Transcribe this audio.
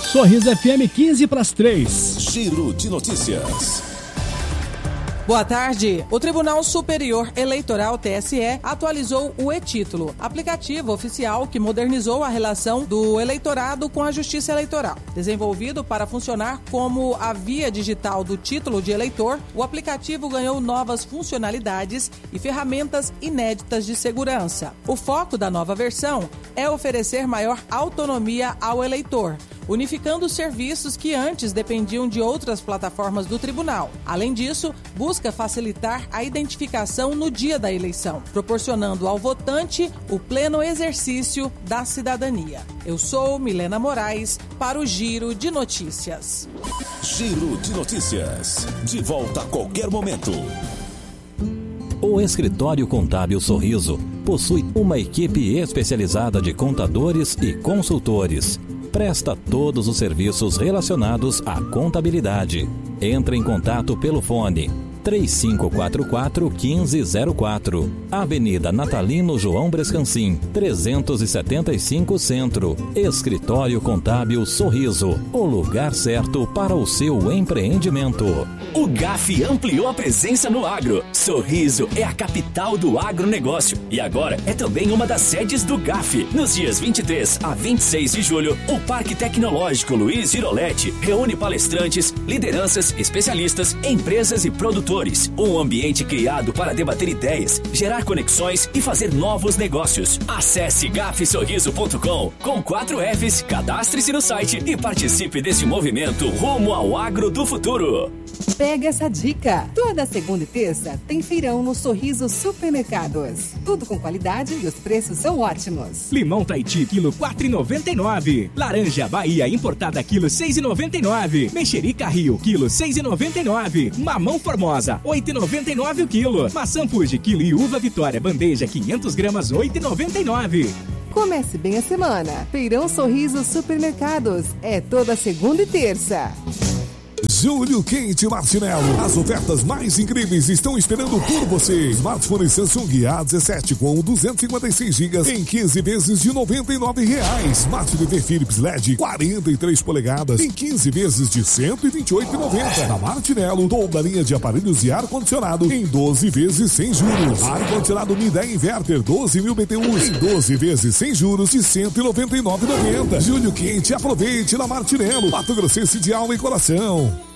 Sorriso FM 15 para as 3. Giro de notícias. Boa tarde. O Tribunal Superior Eleitoral, TSE, atualizou o e-Título, aplicativo oficial que modernizou a relação do eleitorado com a Justiça Eleitoral. Desenvolvido para funcionar como a via digital do título de eleitor, o aplicativo ganhou novas funcionalidades e ferramentas inéditas de segurança. O foco da nova versão é oferecer maior autonomia ao eleitor, unificando os serviços que antes dependiam de outras plataformas do tribunal. Além disso, busca facilitar a identificação no dia da eleição, proporcionando ao votante o pleno exercício da cidadania. Eu sou Milena Moraes para o Giro de Notícias. Giro de Notícias. De volta a qualquer momento. O Escritório Contábil Sorriso possui uma equipe especializada de contadores e consultores. Presta todos os serviços relacionados à contabilidade. Entre em contato pelo fone 3544-1504, Avenida Natalino João Brescancin, 375 Centro. Escritório Contábil Sorriso, o lugar certo para o seu empreendimento. O GAF ampliou a presença no agro. Sorriso é a capital do agronegócio e agora é também uma das sedes do GAF. Nos dias 23 a 26 de julho, o Parque Tecnológico Luiz Giroletti reúne palestrantes, lideranças, especialistas, empresas e produtores. Um ambiente criado para debater ideias, gerar conexões e fazer novos negócios. Acesse gafsorriso.com com 4 Fs, cadastre-se no site e participe desse movimento rumo ao agro do futuro. Pega essa dica! Toda segunda e terça tem feirão no Sorriso Supermercados. Tudo com qualidade e os preços são ótimos. Limão Tahiti, quilo 4,99. Laranja Bahia importada, quilo 6,99. Mexerica Rio, quilo 6,99. Mamão Formosa, 8,99 o quilo. Maçã Fuji, quilo e uva Vitória, bandeja, 500 gramas, 8,99. Comece bem a semana. Feirão Sorriso Supermercados. É toda segunda e terça. Julho Quente Martinello. As ofertas mais incríveis estão esperando por você. Smartphone Samsung A17 com 256 GB em 15 vezes de R$ 99,00. Smart TV Philips LED 43 polegadas em 15 vezes de R$ 128,90. Na Martinello, toda a linha de aparelhos de ar-condicionado em 12 vezes sem juros. Ar-condicionado Midea Inverter 12.000 BTUs em 12 vezes sem juros de R$ 199,90. Julho Quente, aproveite na Martinello. Mato Grossense de alma e coração.